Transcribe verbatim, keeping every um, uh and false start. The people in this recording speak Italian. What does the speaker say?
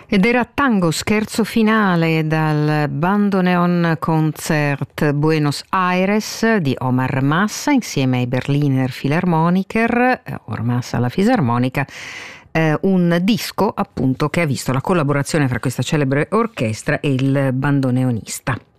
Ed era Tango scherzo finale dal Bandoneon Concert Buenos Aires di Omar Massa insieme ai Berliner Philharmoniker, Omar Massa alla fisarmonica, eh, un disco appunto che ha visto la collaborazione fra questa celebre orchestra e il bandoneonista.